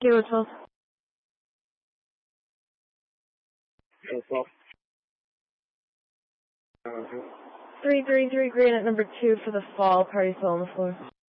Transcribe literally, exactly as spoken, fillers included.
Kilo twelve. Kilo twelve. three three three, green at number two for the fall. Party still on the floor.